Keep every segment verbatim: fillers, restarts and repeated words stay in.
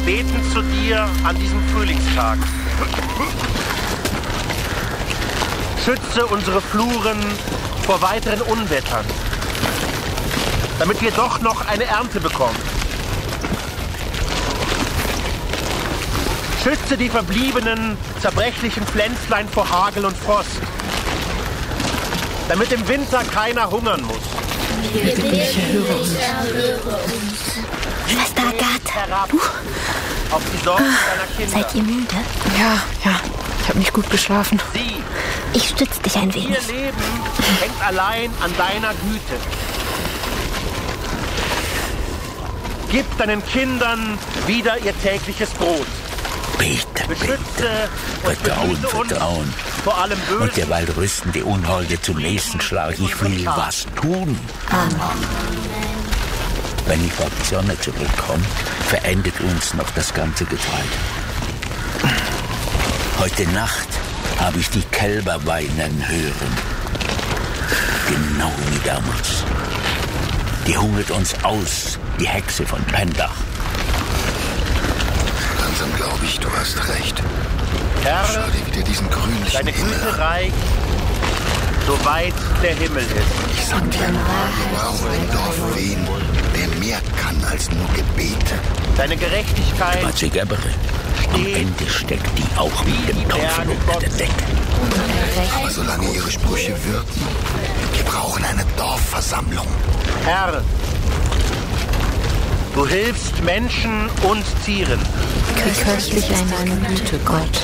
beten zu dir an diesem Frühlingstag. Schütze unsere Fluren vor weiteren Unwettern, damit wir doch noch eine Ernte bekommen. Schütze die verbliebenen, zerbrechlichen Pflänzlein vor Hagel und Frost, damit im Winter keiner hungern muss. Wir bitten dich, erhöre uns. Schwester Agathe, du? Auf die Sorgen deiner Kinder. Seid ihr müde? Ja, ja, ich habe nicht gut geschlafen. Sie, ich stütze dich ein wenig. Ihr Leben hängt allein an deiner Güte. Gib deinen Kindern wieder ihr tägliches Brot. Bete, Beschütze bete, Vertrauen, Vertrauen. Vor allem Bösen. Und derweil rüsten die Unholde zum nächsten Schlag. Ich will was tun. Amen. Wenn ich auf die Sonne zurückkomme, verendet uns noch das ganze Getreide. Heute Nacht habe ich die Kälber weinen hören. Genau wie damals. Die hungert uns aus, die Hexe von Pendach. Langsam glaube ich, du hast recht. Herr, schau dir wieder diesen grünlichen deine Himmel Güte an. reicht, soweit der Himmel ist. Ich sag dir, warum im Dorf wen, der mehr kann als nur Gebete. Deine Gerechtigkeit Matzigabere. Am Ende steckt die auch mit dem Teufel unter der Decke. Aber solange ihre Sprüche wirken, wir brauchen eine Dorfversammlung. Herr, du hilfst Menschen und Tieren. Wie köstlich ist deine Güte, Gott.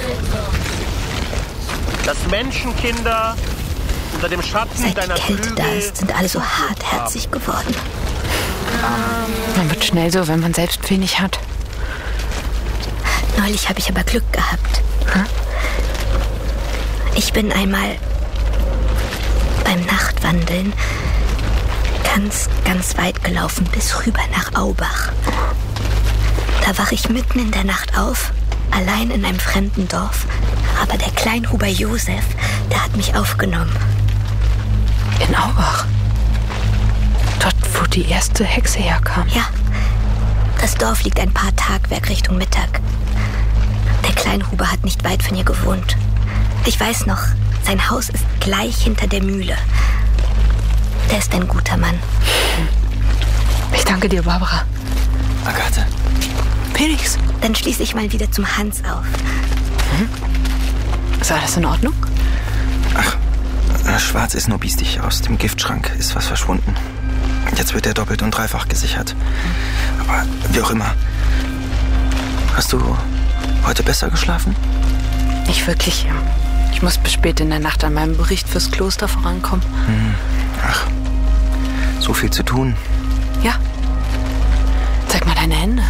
Dass Menschenkinder unter dem Schatten Seit deiner die Kälte Flügel da ist, sind alle so hartherzig geworden. Man wird schnell so, wenn man selbst wenig hat. Neulich habe ich aber Glück gehabt. Hm? Ich bin einmal beim Nachtwandeln ganz, ganz weit gelaufen, bis rüber nach Aubach. Da wach ich mitten in der Nacht auf, allein in einem fremden Dorf. Aber der Kleinhuber Josef, der hat mich aufgenommen. In Aubach? Dort, wo die erste Hexe herkam? Ja, das Dorf liegt ein paar Tagwerk Richtung Mittag. Der Kleinhuber hat nicht weit von hier gewohnt. Ich weiß noch, sein Haus ist gleich hinter der Mühle. Der ist ein guter Mann. Ich danke dir, Barbara. Agathe. Felix. Dann schließe ich mal wieder zum Hans auf. Hm? Ist alles in Ordnung? Ach, schwarz ist nur biestig. Aus dem Giftschrank ist was verschwunden. Jetzt wird er doppelt und dreifach gesichert. Aber wie auch immer. Hast du heute besser geschlafen? Nicht wirklich. Ich muss bis spät in der Nacht an meinem Bericht fürs Kloster vorankommen. Hm. Ach, so viel zu tun. Ja. Zeig mal deine Hände.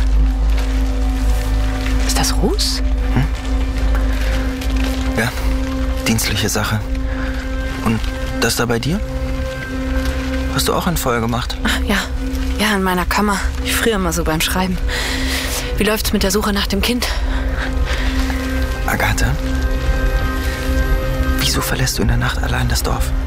Ist das Ruß? Hm? Ja, dienstliche Sache. Und das da bei dir? Hast du auch ein Feuer gemacht? Ach, ja, ja, in meiner Kammer. Ich friere immer so beim Schreiben. Wie läuft's mit der Suche nach dem Kind? Agathe, wieso verlässt du in der Nacht allein das Dorf?